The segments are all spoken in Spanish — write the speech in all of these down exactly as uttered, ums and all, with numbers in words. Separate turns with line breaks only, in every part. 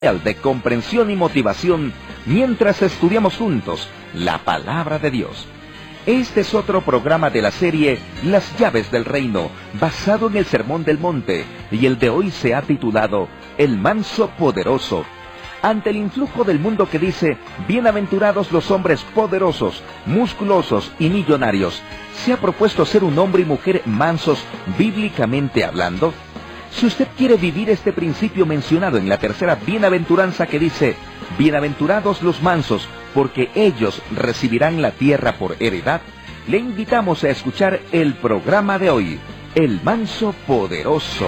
de comprensión y motivación mientras estudiamos juntos la Palabra de Dios. Este es otro programa de la serie Las Llaves del Reino, basado en el Sermón del Monte, y el de hoy se ha titulado El Manso Poderoso. Ante el influjo del mundo que dice, bienaventurados los hombres poderosos, musculosos y millonarios, ¿se ha propuesto ser un hombre y mujer mansos bíblicamente hablando? Si usted quiere vivir este principio mencionado en la tercera bienaventuranza que dice, bienaventurados los mansos, porque ellos recibirán la tierra por heredad, le invitamos a escuchar el programa de hoy, El Manso Poderoso.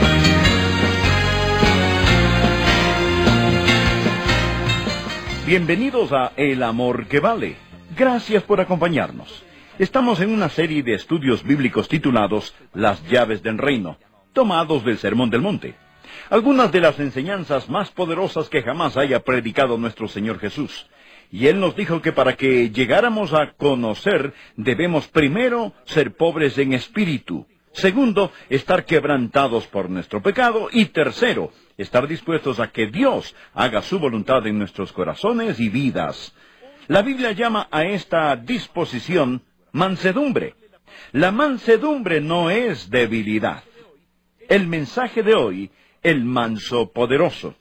Bienvenidos a El Amor que Vale. Gracias por acompañarnos. Estamos en una serie de estudios bíblicos titulados Las Llaves del Reino, tomados del Sermón del Monte. Algunas de las enseñanzas más poderosas que jamás haya predicado nuestro Señor Jesús. Y Él nos dijo que para que llegáramos a conocer, debemos primero ser pobres en espíritu. Segundo, estar quebrantados por nuestro pecado. Y tercero, estar dispuestos a que Dios haga su voluntad en nuestros corazones y vidas. La Biblia llama a esta disposición mansedumbre. La mansedumbre no es debilidad. El mensaje de hoy, el manso poderoso.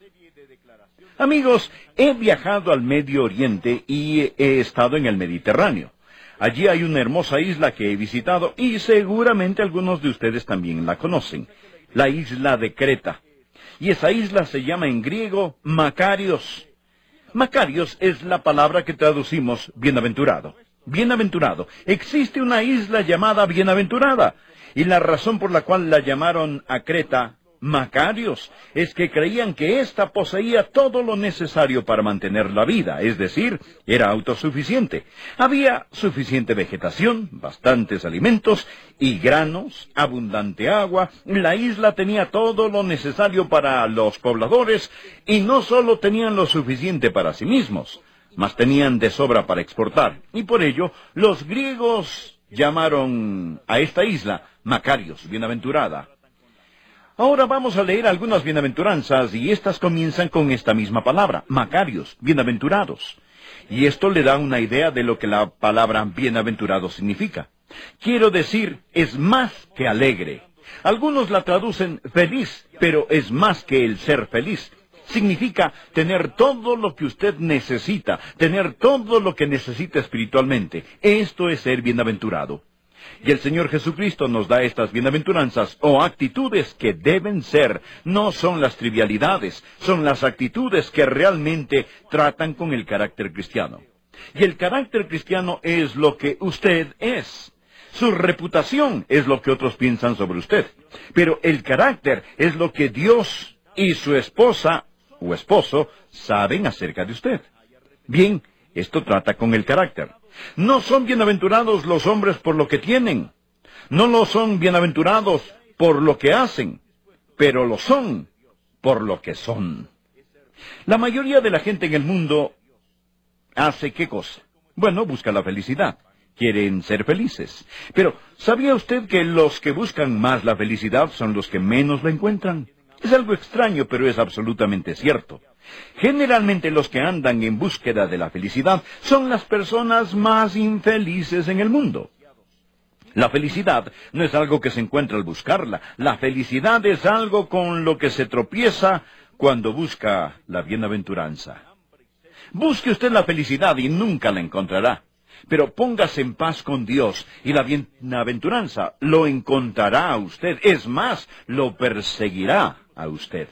Amigos, he viajado al Medio Oriente y he estado en el Mediterráneo. Allí hay una hermosa isla que he visitado y seguramente algunos de ustedes también la conocen, la isla de Creta. Y esa isla se llama en griego Makarios. Makarios es la palabra que traducimos bienaventurado. Bienaventurado. Existe una isla llamada Bienaventurada. Y la razón por la cual la llamaron a Creta Makarios es que creían que ésta poseía todo lo necesario para mantener la vida, es decir, era autosuficiente. Había suficiente vegetación, bastantes alimentos y granos, abundante agua. La isla tenía todo lo necesario para los pobladores y no solo tenían lo suficiente para sí mismos, mas tenían de sobra para exportar. Y por ello, los griegos llamaron a esta isla Makarios, bienaventurada. Ahora vamos a leer algunas bienaventuranzas y estas comienzan con esta misma palabra, Makarios, bienaventurados. Y esto le da una idea de lo que la palabra bienaventurado significa. Quiero decir, es más que alegre. Algunos la traducen feliz, pero es más que el ser feliz. Significa tener todo lo que usted necesita, tener todo lo que necesita espiritualmente. Esto es ser bienaventurado. Y el Señor Jesucristo nos da estas bienaventuranzas o actitudes que deben ser. No son las trivialidades, son las actitudes que realmente tratan con el carácter cristiano. Y el carácter cristiano es lo que usted es. Su reputación es lo que otros piensan sobre usted. Pero el carácter es lo que Dios y su esposa o esposo saben acerca de usted. Bien, esto trata con el carácter. No son bienaventurados los hombres por lo que tienen. No lo son bienaventurados por lo que hacen, pero lo son por lo que son. La mayoría de la gente en el mundo hace ¿qué cosa? Bueno, busca la felicidad. Quieren ser felices. Pero, ¿sabía usted que los que buscan más la felicidad son los que menos la encuentran? Es algo extraño, pero es absolutamente cierto. Generalmente los que andan en búsqueda de la felicidad son las personas más infelices en el mundo. La felicidad no es algo que se encuentra al buscarla. La felicidad es algo con lo que se tropieza cuando busca la bienaventuranza. Busque usted la felicidad y nunca la encontrará. Pero póngase en paz con Dios y la bienaventuranza lo encontrará a usted. Es más, lo perseguirá a usted.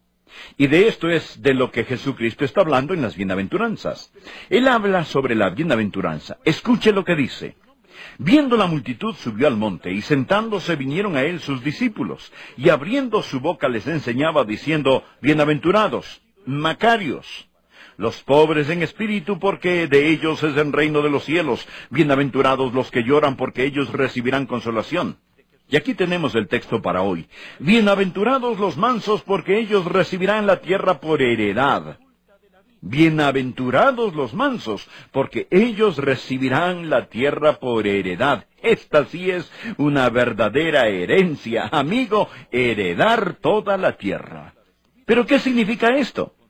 Y de esto es de lo que Jesucristo está hablando en las bienaventuranzas. Él habla sobre la bienaventuranza. Escuche lo que dice. Viendo la multitud subió al monte, y sentándose vinieron a él sus discípulos, y abriendo su boca les enseñaba diciendo, bienaventurados, Makarios, los pobres en espíritu, porque de ellos es el reino de los cielos. Bienaventurados los que lloran, porque ellos recibirán consolación. Y aquí tenemos el texto para hoy. Bienaventurados los mansos, porque ellos recibirán la tierra por heredad. Bienaventurados los mansos, porque ellos recibirán la tierra por heredad. Esta sí es una verdadera herencia, amigo, heredar toda la tierra. ¿Pero qué significa esto?